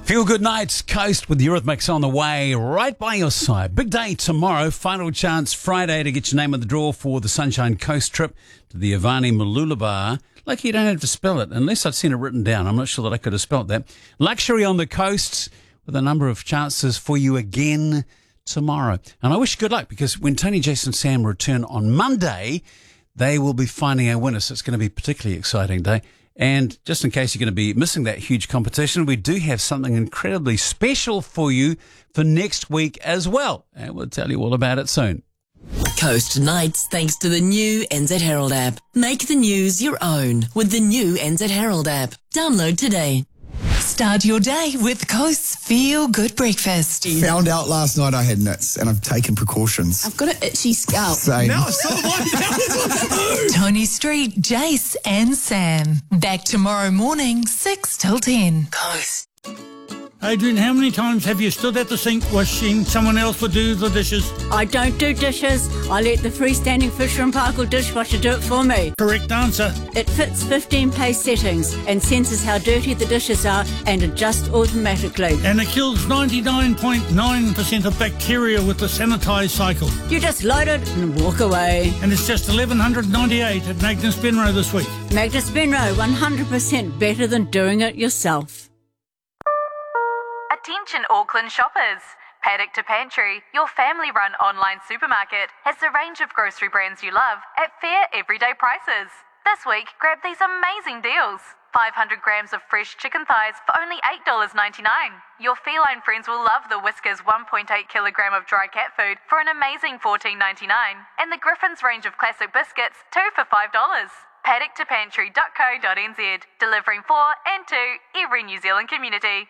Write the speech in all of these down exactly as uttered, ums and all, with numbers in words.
Feel Good Nights, Coast with Eurythmics on the way, right by your side. Big day tomorrow, final chance Friday to get your name on the draw for the Sunshine Coast trip to the Avani Mooloolaba. Like you don't have to spell it, unless I'd seen it written down. I'm not sure that I could have spelt that. Luxury on the coast with a number of chances for you again tomorrow. And I wish you good luck, because when Tony, Jason, Sam return on Monday, they will be finding our winners. So it's going to be a particularly exciting day. And just in case you're going to be missing that huge competition, we do have something incredibly special for you for next week as well. And we'll tell you all about it soon. Coast Nights, thanks to the new N Z Herald app. Make the news your own with the new N Z Herald app. Download today. Start your day with Coast's Feel Good Breakfast. Found out last night I had nits, and I've taken precautions. I've got an itchy scalp. Same. No, Tony Street, Jace and Sam. Back tomorrow morning, six till ten. Coast. Adrian, how many times have you stood at the sink wishing someone else would do the dishes? I don't do dishes. I let the freestanding Fisher and Paykel dishwasher do it for me. Correct answer. It fits fifteen pace settings and senses how dirty the dishes are and adjusts automatically. And it kills ninety-nine point nine percent of bacteria with the sanitise cycle. You just load it and walk away. And it's just eleven ninety-eight at Magnus Benroe this week. Magnus Benroe, one hundred percent better than doing it yourself. Attention Auckland shoppers. Paddock to Pantry, your family-run online supermarket, has the range of grocery brands you love at fair everyday prices. This week, grab these amazing deals. five hundred grams of fresh chicken thighs for only eight dollars ninety-nine. Your feline friends will love the Whiskas one point eight kilogram of dry cat food for an amazing fourteen ninety-nine. And the Griffin's range of classic biscuits, two for five dollars. paddock to pantry dot co dot n z, delivering for and to every New Zealand community.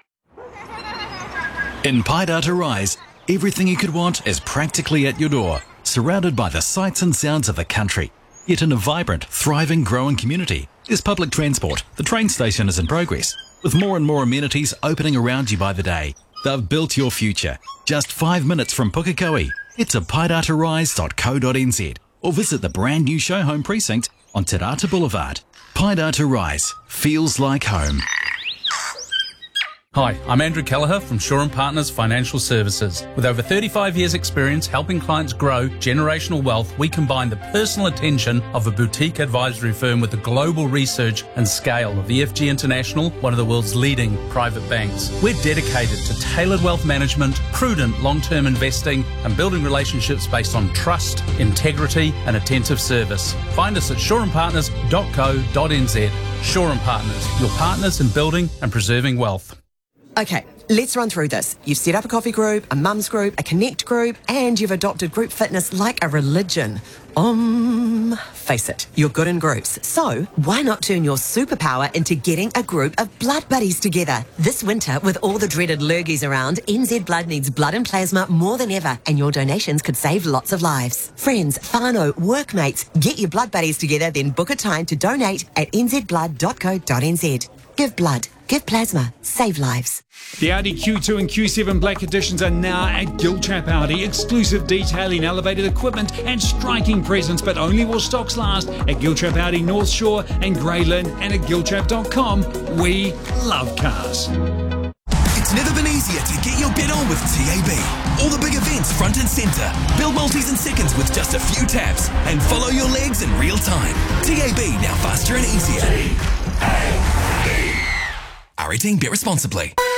In Paidata Rise, everything you could want is practically at your door, surrounded by the sights and sounds of the country. Yet in a vibrant, thriving, growing community, there's public transport. The train station is in progress, with more and more amenities opening around you by the day. They've built your future. Just five minutes from Pukekohe. Head to paidata rise dot co dot n z or visit the brand new show home precinct on Te Rata Boulevard. Paidata Rise feels like home. Hi, I'm Andrew Kelleher from Shaw and Partners Financial Services. With over thirty-five years experience helping clients grow generational wealth, we combine the personal attention of a boutique advisory firm with the global research and scale of E F G International, one of the world's leading private banks. We're dedicated to tailored wealth management, prudent long-term investing, and building relationships based on trust, integrity, and attentive service. Find us at shaw and partners dot co dot n z. Shaw and Partners, your partners in building and preserving wealth. Okay, let's run through this. You've set up a coffee group, a mums group, a connect group, and you've adopted group fitness like a religion. Um, face it, you're good in groups. So why not turn your superpower into getting a group of blood buddies together? This winter, with all the dreaded lurgies around, N Z Blood needs blood and plasma more than ever, and your donations could save lots of lives. Friends, whānau, workmates, get your blood buddies together, then book a time to donate at n z blood dot co dot n z. Give blood. Give plasma. Save lives. The Audi Q two and Q seven Black Editions are now at Giltrap Audi. Exclusive detailing, elevated equipment and striking presence, but only while stocks last at Giltrap Audi North Shore and Greyland and at giltrap dot com. We love cars. It's never been easier to get your bet on with T A B. All the big events front and centre. Build multis in seconds with just a few taps and follow your legs in real time. T A B, now faster and easier. T A B. R eighteen, bet responsibly.